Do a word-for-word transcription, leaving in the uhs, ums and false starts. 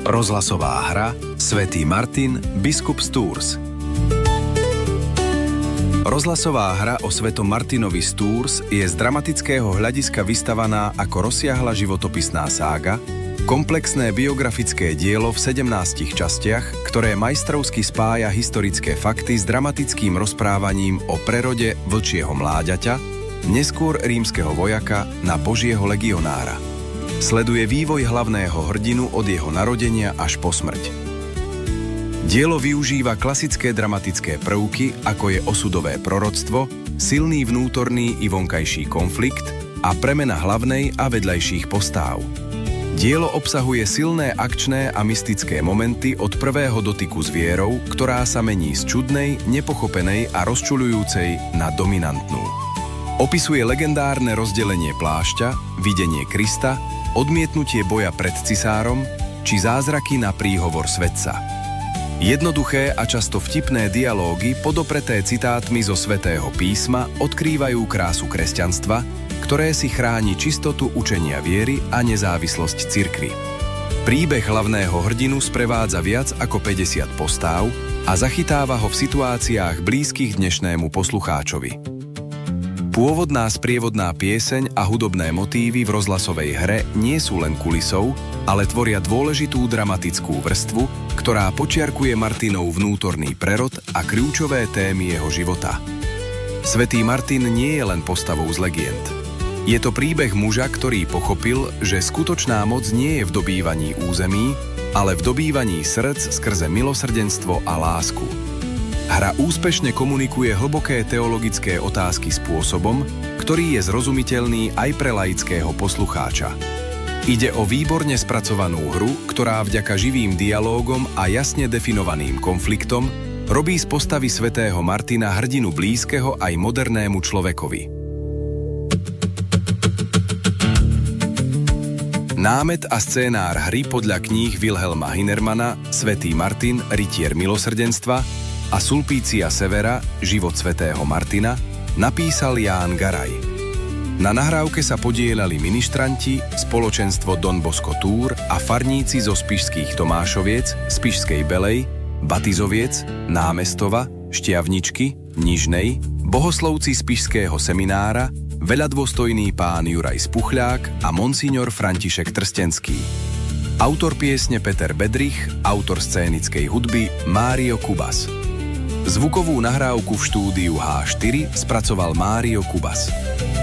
Rozhlasová hra Svätý Martin, biskup z Tours. Rozhlasová hra o Svetom Martinovi z Tours je z dramatického hľadiska vystavaná ako rozsiahla životopisná sága, komplexné biografické dielo v sedemnástich častiach, ktoré majstrovsky spája historické fakty s dramatickým rozprávaním o prerode vlčieho mláďaťa, neskôr rímskeho vojaka na Božieho legionára. Sleduje vývoj hlavného hrdinu od jeho narodenia až po smrť. Dielo využíva klasické dramatické prvky, ako je osudové proroctvo, silný vnútorný i vonkajší konflikt a premena hlavnej a vedľajších postáv. Dielo obsahuje silné akčné a mystické momenty od prvého dotyku s vierou, ktorá sa mení z čudnej, nepochopenej a rozčuľujúcej na dominantnú. Opisuje legendárne rozdelenie plášťa, videnie Krista, odmietnutie boja pred cisárom či zázraky na príhovor svetca. Jednoduché a často vtipné dialógy podopreté citátmi zo Svätého písma odkrývajú krásu kresťanstva, ktoré si chráni čistotu učenia viery a nezávislosť cirkvi. Príbeh hlavného hrdinu sprevádza viac ako päťdesiat postáv a zachytáva ho v situáciách blízkych dnešnému poslucháčovi. Pôvodná sprievodná pieseň a hudobné motívy v rozhlasovej hre nie sú len kulisou, ale tvoria dôležitú dramatickú vrstvu, ktorá počiarkuje Martinov vnútorný prerod a kľúčové témy jeho života. Svätý Martin nie je len postavou z legend. Je to príbeh muža, ktorý pochopil, že skutočná moc nie je v dobývaní území, ale v dobývaní srdc skrze milosrdenstvo a lásku. Hra úspešne komunikuje hlboké teologické otázky spôsobom, ktorý je zrozumiteľný aj pre laického poslucháča. Ide o výborne spracovanú hru, ktorá vďaka živým dialógom a jasne definovaným konfliktom robí z postavy svätého Martina hrdinu blízkeho aj modernému človekovi. Námet a scénár hry podľa kníh Wilhelma Heinermana Svätý Martin, rytier milosrdenstva a Sulpícia Severa, život svätého Martina, napísal Ján Garaj. Na nahrávke sa podieľali ministranti, spoločenstvo Don Bosco Tour a farníci zo Spišských Tomášoviec, Spišskej Belej, Batizoviec, Námestova, Štiavničky, Nižnej, bohoslovci Spišského seminára, veľadôstojný pán Juraj Spuchľák a monsignor František Trstenský. Autor piesne Peter Bedrich, autor scénickej hudby Mário Kubas. Zvukovú nahrávku v štúdiu há štyri spracoval Mário Kubas.